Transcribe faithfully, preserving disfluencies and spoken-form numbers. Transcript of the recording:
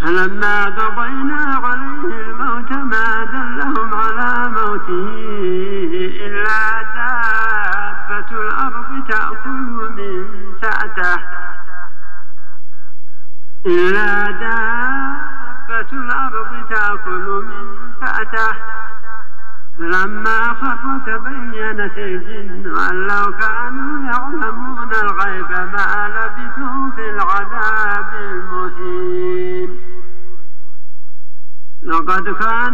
فلما قضينا عليه الموت ما دلهم على موته إلا دابة الأرض تأكل من سأته إلا دابة الأرض تأكل من سأته فلما خر تبينت الجن أن لو كانوا يعلمون الغيب ما لبثوا في العذاب المهين. لقد كان